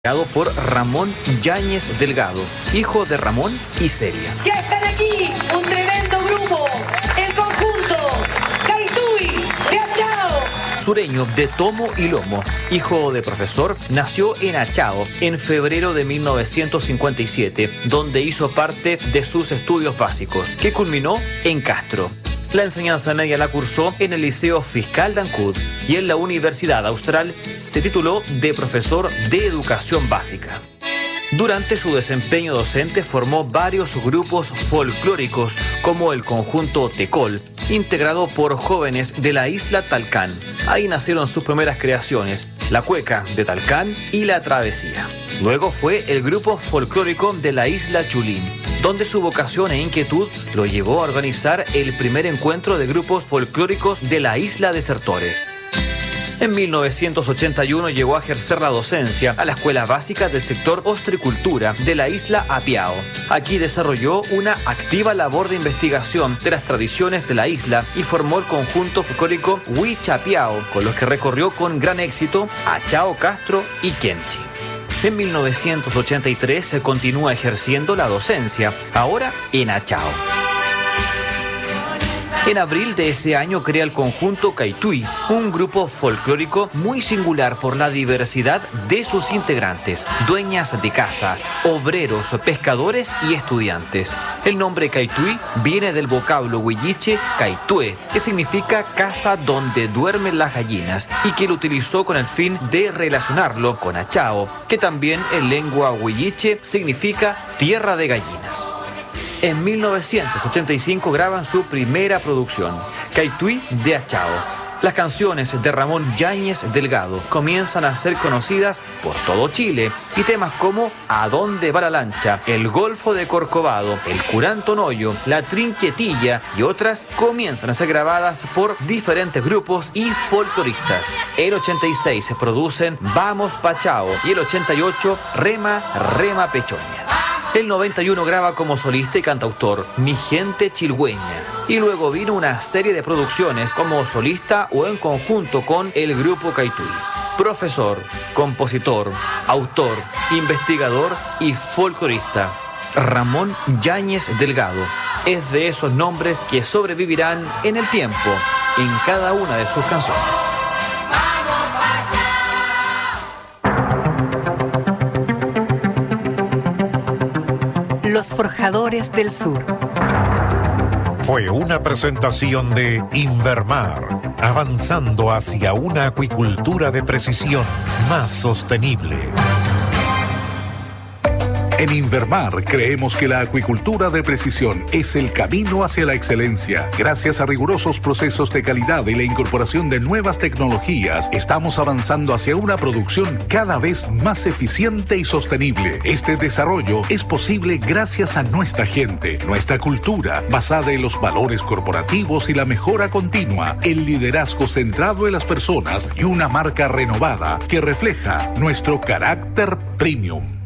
Creado por Ramón Yáñez Delgado, hijo de Ramón y Celia. Ya están aquí, un tremendo grupo, el conjunto Caituy de Achao. Sureño de tomo y lomo, hijo de profesor, nació en Achao en febrero de 1957, donde hizo parte de sus estudios básicos, que culminó en Castro. La enseñanza media la cursó en el Liceo Fiscal de Ancud y en la Universidad Austral se tituló de profesor de educación básica. Durante su desempeño docente formó varios grupos folclóricos como el conjunto Tecol, integrado por jóvenes de la isla Talcán. Ahí nacieron sus primeras creaciones, la cueca de Talcán y la travesía. Luego fue el grupo folclórico de la isla Chulín, donde su vocación e inquietud lo llevó a organizar el primer encuentro de grupos folclóricos de la isla Desertores. En 1981 llegó a ejercer la docencia a la Escuela Básica del sector Ostricultura de la isla Apiao. Aquí desarrolló una activa labor de investigación de las tradiciones de la isla y formó el conjunto folclórico Huichapiao, con los que recorrió con gran éxito Achao, Castro y Quemchi. En 1983 se continúa ejerciendo la docencia, ahora en Achao. En abril de ese año crea el conjunto Caituy, un grupo folclórico muy singular por la diversidad de sus integrantes, dueñas de casa, obreros, pescadores y estudiantes. El nombre Caituy viene del vocablo huilliche Caitue, que significa casa donde duermen las gallinas, y que lo utilizó con el fin de relacionarlo con Achao, que también en lengua huilliche significa tierra de gallinas. En 1985 graban su primera producción, Caituy de Achao. Las canciones de Ramón Yáñez Delgado comienzan a ser conocidas por todo Chile y temas como ¿A dónde va la lancha?, El Golfo de Corcovado, El Curantonoyo, La Trinquetilla y otras comienzan a ser grabadas por diferentes grupos y folcloristas. El 86 se producen Vamos Pachao y el 88 Rema, Rema Pechoña. El 91 graba como solista y cantautor Mi Gente Chilhueña, y luego vino una serie de producciones como solista o en conjunto con el grupo Caituy. Profesor, compositor, autor, investigador y folclorista, Ramón Yáñez Delgado es de esos nombres que sobrevivirán en el tiempo en cada una de sus canciones. Los Forjadores del Sur. Fue una presentación de Invermar, avanzando hacia una acuicultura de precisión más sostenible. En Invermar creemos que la acuicultura de precisión es el camino hacia la excelencia. Gracias a rigurosos procesos de calidad y la incorporación de nuevas tecnologías, estamos avanzando hacia una producción cada vez más eficiente y sostenible. Este desarrollo es posible gracias a nuestra gente, nuestra cultura, basada en los valores corporativos y la mejora continua, el liderazgo centrado en las personas y una marca renovada que refleja nuestro carácter premium.